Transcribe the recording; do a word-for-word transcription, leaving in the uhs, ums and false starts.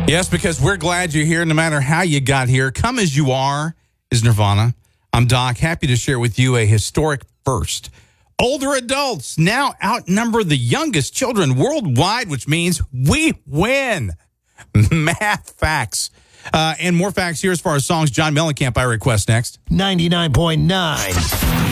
Yes, because we're glad you're here no matter how you got here. Come as you are is Nirvana. I'm Doc, happy to share with you a historic first. Older adults now outnumber the youngest children worldwide, which means we win. Math facts. Uh, and more facts here as far as songs John Mellencamp I request next. ninety-nine point nine